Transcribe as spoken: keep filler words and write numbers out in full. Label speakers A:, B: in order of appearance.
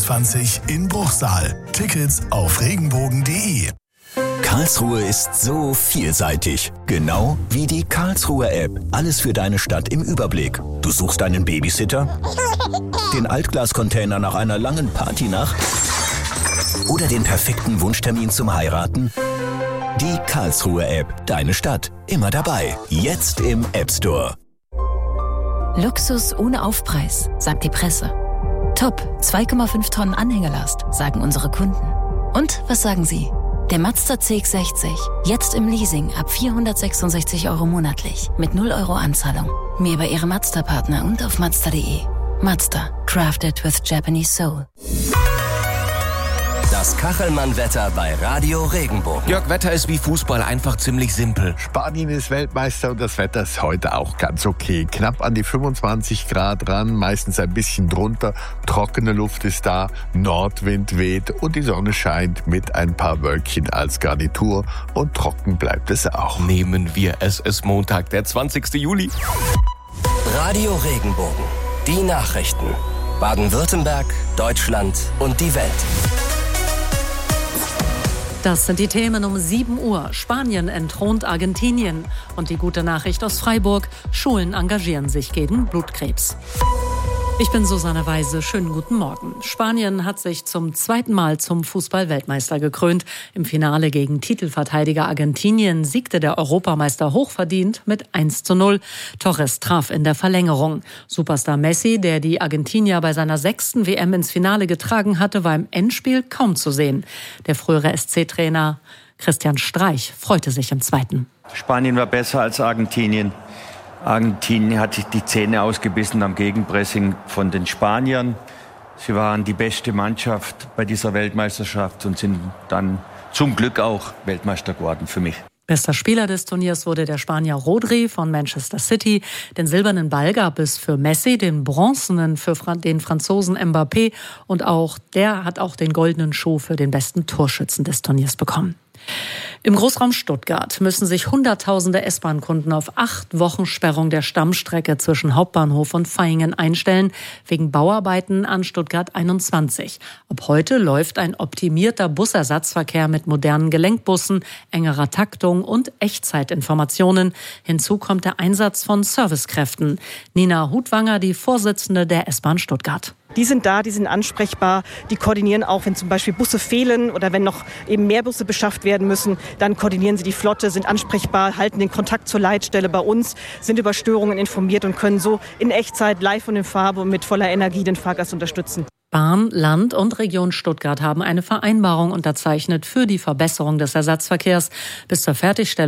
A: einundzwanzig in Bruchsal. Tickets auf regenbogen punkt de.
B: Karlsruhe ist so vielseitig. Genau wie die Karlsruhe-App. Alles für deine Stadt im Überblick. Du suchst einen Babysitter? Den Altglascontainer nach einer langen Partynacht? Oder den perfekten Wunschtermin zum Heiraten? Die Karlsruhe-App. Deine Stadt. Immer dabei. Jetzt im App Store.
C: Luxus ohne Aufpreis, sagt die Presse. Top, zwei Komma fünf Tonnen Anhängelast, sagen unsere Kunden. Und was sagen Sie? Der Mazda C X sechzig, jetzt im Leasing ab vierhundertsechsundsechzig Euro monatlich, mit null Euro Anzahlung. Mehr bei Ihrem Mazda-Partner und auf mazda punkt de. Mazda, crafted with Japanese soul.
B: Das Kachelmann-Wetter bei Radio Regenbogen.
D: Jörg, Wetter ist wie Fußball, einfach ziemlich simpel.
E: Spanien ist Weltmeister und das Wetter ist heute auch ganz okay. Knapp an die fünfundzwanzig Grad ran, meistens ein bisschen drunter. Trockene Luft ist da, Nordwind weht und die Sonne scheint mit ein paar Wölkchen als Garnitur. Und trocken bleibt es auch.
D: Nehmen wir es, es ist Montag, der zwanzigsten Juli.
B: Radio Regenbogen. Die Nachrichten. Baden-Württemberg, Deutschland und die Welt.
F: Das sind die Themen um sieben Uhr. Spanien entthront Argentinien. Und die gute Nachricht aus Freiburg: Schulen engagieren sich gegen Blutkrebs. Ich bin Susanne Weise. Schönen guten Morgen. Spanien hat sich zum zweiten Mal zum Fußball-Weltmeister gekrönt. Im Finale gegen Titelverteidiger Argentinien siegte der Europameister hochverdient mit eins zu null. Torres traf in der Verlängerung. Superstar Messi, der die Argentinier bei seiner sechsten W M ins Finale getragen hatte, war im Endspiel kaum zu sehen. Der frühere S C-Trainer Christian Streich freute sich im zweiten.
G: Spanien war besser als Argentinien. Argentinien hat sich die Zähne ausgebissen am Gegenpressing von den Spaniern. Sie waren die beste Mannschaft bei dieser Weltmeisterschaft und sind dann zum Glück auch Weltmeister geworden für mich.
F: Bester Spieler des Turniers wurde der Spanier Rodri von Manchester City. Den silbernen Ball gab es für Messi, den bronzenen für den Franzosen Mbappé und auch der hat auch den goldenen Schuh für den besten Torschützen des Turniers bekommen. Im Großraum Stuttgart müssen sich Hunderttausende S-Bahn-Kunden auf acht Wochen Sperrung der Stammstrecke zwischen Hauptbahnhof und Vaihingen einstellen, wegen Bauarbeiten an Stuttgart einundzwanzig. Ab heute läuft ein optimierter Busersatzverkehr mit modernen Gelenkbussen, engerer Taktung und Echtzeitinformationen. Hinzu kommt der Einsatz von Servicekräften. Nina Hutwanger, die Vorsitzende der S-Bahn Stuttgart.
H: Die sind da, die sind ansprechbar, die koordinieren auch, wenn zum Beispiel Busse fehlen oder wenn noch eben mehr Busse beschafft werden müssen, dann koordinieren sie die Flotte, sind ansprechbar, halten den Kontakt zur Leitstelle bei uns, sind über Störungen informiert und können so in Echtzeit live und in Farbe und mit voller Energie den Fahrgast unterstützen.
F: Bahn, Land und Region Stuttgart haben eine Vereinbarung unterzeichnet für die Verbesserung des Ersatzverkehrs. Bis zur Fertigstellung